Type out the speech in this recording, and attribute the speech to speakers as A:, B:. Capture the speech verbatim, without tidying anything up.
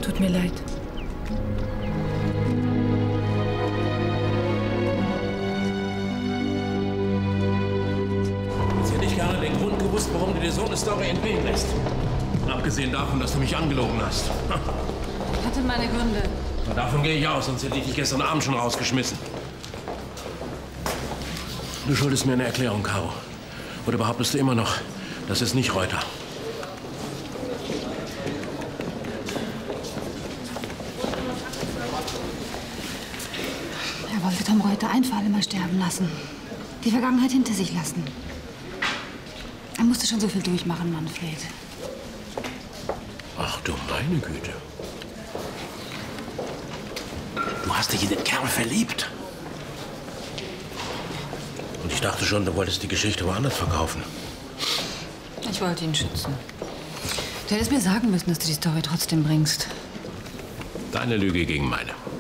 A: Tut mir leid.
B: Jetzt hätte ich gerne den Grund gewusst, warum du dir so eine Story entgehen lässt. Abgesehen davon, dass du mich angelogen hast.
A: Ich hatte meine Gründe.
B: Und davon gehe ich aus, sonst hätte ich dich gestern Abend schon rausgeschmissen. Du schuldest mir eine Erklärung, Caro. Oder behauptest du immer noch, das ist nicht Reuter?
A: Er wollte Tom Reuter ein für alle Mal sterben lassen. Die Vergangenheit hinter sich lassen. Er musste schon so viel durchmachen, Manfred.
B: Ach du meine Güte. Du hast dich in den Kerl verliebt. Und ich dachte schon, du wolltest die Geschichte woanders verkaufen.
A: Ich wollte ihn schützen. Du hättest mir sagen müssen, dass du die Story trotzdem bringst.
B: Deine Lüge gegen meine.